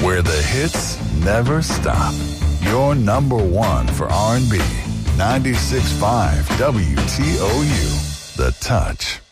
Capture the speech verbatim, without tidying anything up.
where the hits never stop. Your number one for R and B. ninety-six point five W T O U. The Touch.